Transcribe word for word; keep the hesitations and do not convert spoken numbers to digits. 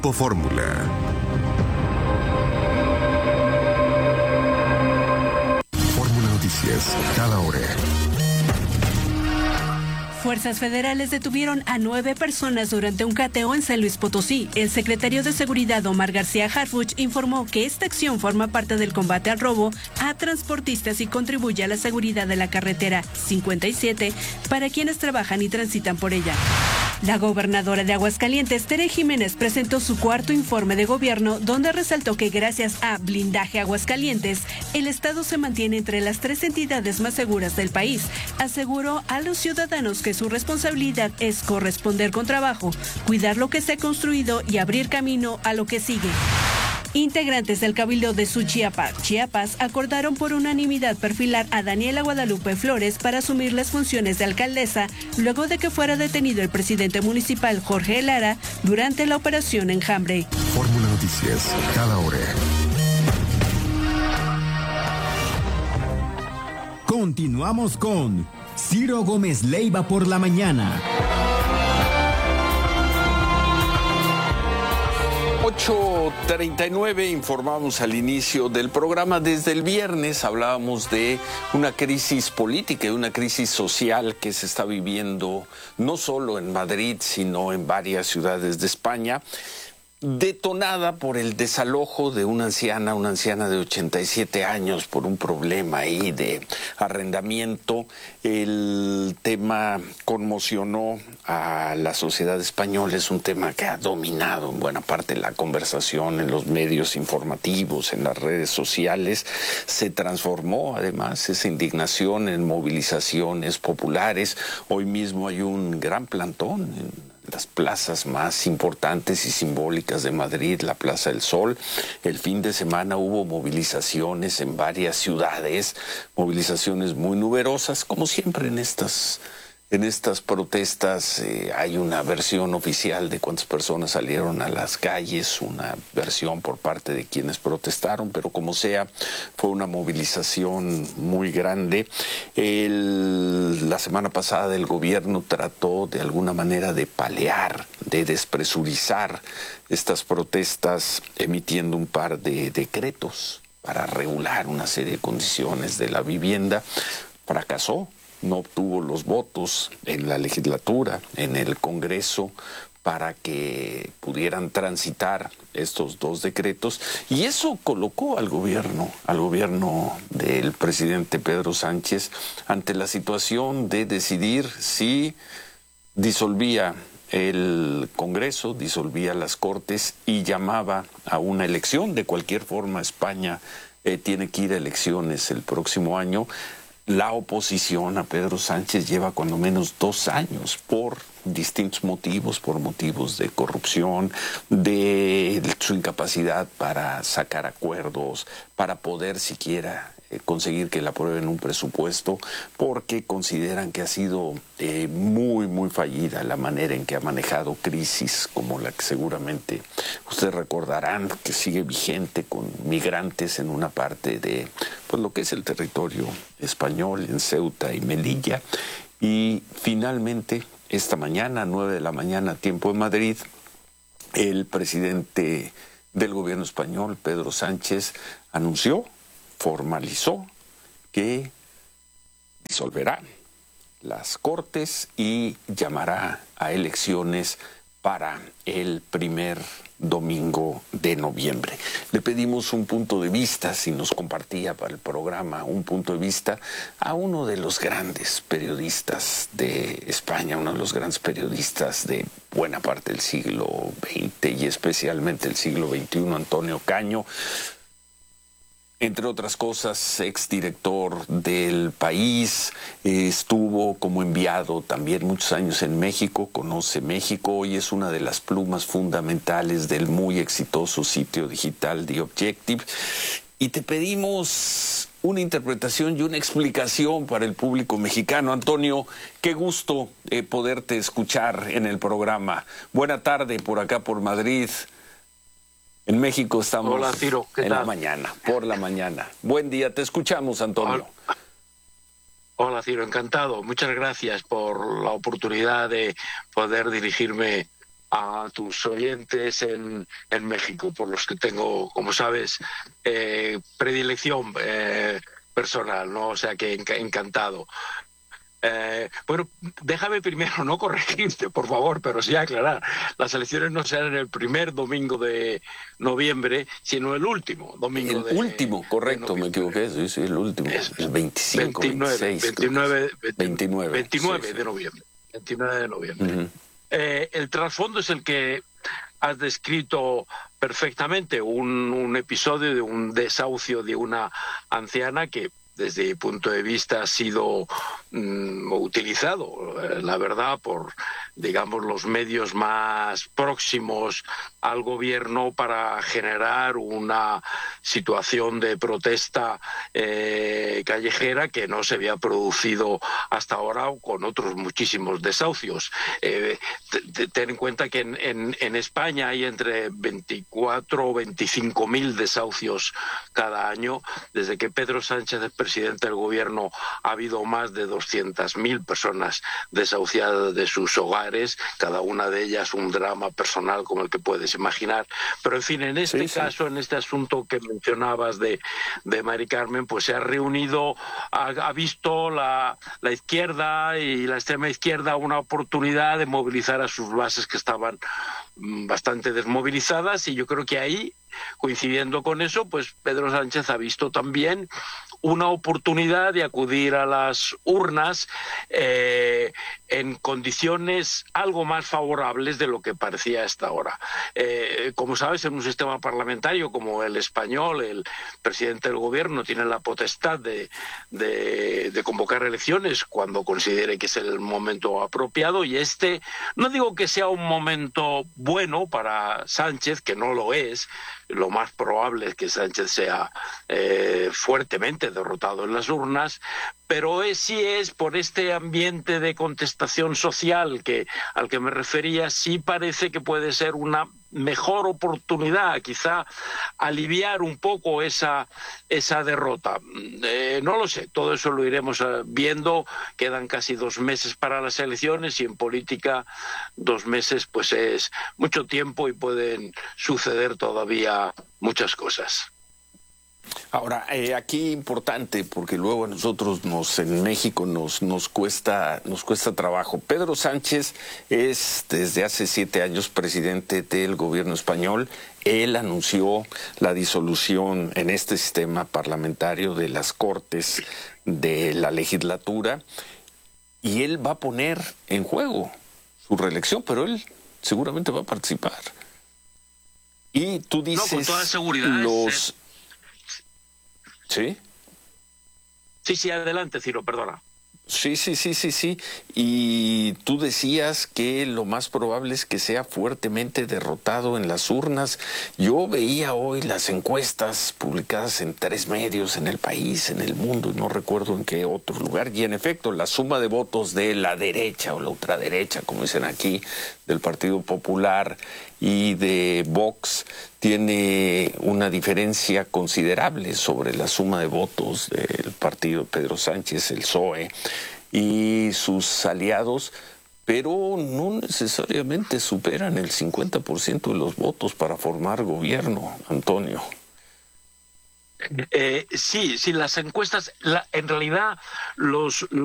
Grupo Fórmula. Fórmula Noticias, cada hora. Fuerzas federales detuvieron a nueve personas durante un cateo en San Luis Potosí. El secretario de Seguridad, Omar García Harfuch, informó que esta acción forma parte del combate al robo a transportistas y contribuye a la seguridad de la carretera cincuenta y siete para quienes trabajan y transitan por ella. La gobernadora de Aguascalientes, Tere Jiménez, presentó su cuarto informe de gobierno, donde resaltó que gracias a Blindaje Aguascalientes, el estado se mantiene entre las tres entidades más seguras del país. Aseguró a los ciudadanos que su responsabilidad es corresponder con trabajo, cuidar lo que se ha construido y abrir camino a lo que sigue. Integrantes del Cabildo de Suchiapa, Chiapas, acordaron por unanimidad perfilar a Daniela Guadalupe Flores para asumir las funciones de alcaldesa, luego de que fuera detenido el presidente municipal Jorge Lara durante la operación Enjambre. Fórmula Noticias, cada hora. Continuamos con Ciro Gómez Leiva por la mañana. ocho treinta y nueve, informamos al inicio del programa. Desde el viernes hablábamos de una crisis política y una crisis social que se está viviendo no solo en Madrid, sino en varias ciudades de España, detonada por el desalojo de una anciana, una anciana de ochenta y siete años, por un problema ahí de arrendamiento. El tema conmocionó a la sociedad española, es un tema que ha dominado en buena parte la conversación en los medios informativos, en las redes sociales. Se transformó además esa indignación en movilizaciones populares. Hoy mismo hay un gran plantón en las plazas más importantes y simbólicas de Madrid, la Plaza del Sol. El fin de semana hubo movilizaciones en varias ciudades, movilizaciones muy numerosas, como siempre en estas En estas protestas. Eh, hay una versión oficial de cuántas personas salieron a las calles, una versión por parte de quienes protestaron, pero como sea, fue una movilización muy grande. El, la semana pasada el gobierno trató de alguna manera de paliar, de despresurizar estas protestas, emitiendo un par de decretos para regular una serie de condiciones de la vivienda. Fracasó. No obtuvo los votos en la legislatura, en el Congreso, para que pudieran transitar estos dos decretos, y eso colocó al gobierno, al gobierno del presidente Pedro Sánchez ante la situación de decidir si disolvía el Congreso, disolvía las Cortes y llamaba a una elección. De cualquier forma, España eh, tiene que ir a elecciones el próximo año. La oposición a Pedro Sánchez lleva cuando menos dos años por distintos motivos, por motivos de corrupción, de su incapacidad para sacar acuerdos, para poder siquiera eh, conseguir que le aprueben un presupuesto, porque consideran que ha sido eh, muy, muy fallida la manera en que ha manejado crisis como la que seguramente ustedes recordarán, que sigue vigente con migrantes en una parte de pues lo que es el territorio español, en Ceuta y Melilla. Y finalmente, esta mañana, nueve de la mañana, tiempo en Madrid, el presidente del gobierno español, Pedro Sánchez, anunció, formalizó que disolverá las Cortes y llamará a elecciones para el primer domingo de noviembre. Le pedimos un punto de vista, si nos compartía para el programa un punto de vista, a uno de los grandes periodistas de España, uno de los grandes periodistas de buena parte del siglo veinte y especialmente el siglo veintiuno, Antonio Caño. Entre otras cosas, exdirector del País, eh, estuvo como enviado también muchos años en México, conoce México, hoy es una de las plumas fundamentales del muy exitoso sitio digital The Objective. Y te pedimos una interpretación y una explicación para el público mexicano. Antonio, qué gusto eh, poderte escuchar en el programa. Buena tarde por acá por Madrid. En México estamos Hola, Ciro, ¿qué en tal? la mañana, por la mañana. Buen día, te escuchamos, Antonio. Hola. Hola, Ciro, encantado. Muchas gracias por la oportunidad de poder dirigirme a tus oyentes en, en México, por los que tengo, como sabes, eh, predilección eh, personal, ¿no? O sea que enc- encantado. Eh, bueno, déjame primero no corregirte, por favor, pero sí aclarar. Las elecciones no serán el primer domingo de noviembre, sino el último domingo el de último, correcto, de me equivoqué, sí, sí, el último, Es el veinticinco, veintinueve, veintiséis, veintinueve, veintinueve, veintinueve sí, sí. de noviembre. veintinueve de noviembre. Uh-huh. Eh, el trasfondo es el que has descrito perfectamente, un, un episodio de un desahucio de una anciana que, desde mi punto de vista, ha sido mm, utilizado, eh, la verdad, por, digamos, los medios más próximos al gobierno para generar una situación de protesta eh, callejera que no se había producido hasta ahora con otros muchísimos desahucios. Eh, te, te, ten en cuenta que en, en, en España hay entre veinticuatro o veinticinco mil desahucios cada año. Desde que Pedro Sánchez es presidente del gobierno ha habido más de doscientas mil personas desahuciadas de sus hogares, cada una de ellas un drama personal como el que puedes imaginar. Pero en fin, en este Sí, sí. caso, en este asunto que mencionabas de, de Mari Carmen, pues se ha reunido, ha, ha visto la, la izquierda y la extrema izquierda una oportunidad de movilizar a sus bases que estaban mm, bastante desmovilizadas, y yo creo que ahí, coincidiendo con eso, pues Pedro Sánchez ha visto también una oportunidad de acudir a las urnas eh, en condiciones algo más favorables de lo que parecía hasta ahora. Eh, como sabes, en un sistema parlamentario como el español, el presidente del gobierno tiene la potestad de, de, de convocar elecciones cuando considere que es el momento apropiado, y este, no digo que sea un momento bueno para Sánchez, que no lo es. Lo más probable es que Sánchez sea eh, fuertemente derrotado en las urnas, pero es, sí es por este ambiente de contestación social que, al que me refería, sí parece que puede ser una mejor oportunidad, quizá aliviar un poco esa, esa derrota. Eh, no lo sé, todo eso lo iremos uh, viendo. Quedan casi dos meses para las elecciones, y en política dos meses pues es mucho tiempo y pueden suceder todavía muchas cosas. Ahora, eh, aquí importante, porque luego a nosotros nos en México nos nos cuesta nos cuesta trabajo. Pedro Sánchez es desde hace siete años presidente del gobierno español. Él anunció la disolución en este sistema parlamentario de las Cortes de la legislatura, y él va a poner en juego su reelección, pero él seguramente va a participar. Y tú dices, no, con toda seguridad, los... es, es... ¿Sí? Sí, sí, adelante, Ciro, perdona. Sí, sí, sí, sí, sí. Y tú decías que lo más probable es que sea fuertemente derrotado en las urnas. Yo veía hoy las encuestas publicadas en tres medios en el país, en el mundo, y no recuerdo en qué otro lugar. Y en efecto, la suma de votos de la derecha o la ultraderecha, como dicen aquí, del Partido Popular y de Vox, tiene una diferencia considerable sobre la suma de votos del partido de Pedro Sánchez, el P S O E, y sus aliados, pero no necesariamente superan el cincuenta por ciento de los votos para formar gobierno, Antonio. Eh, sí, sí, las encuestas, la, en realidad los...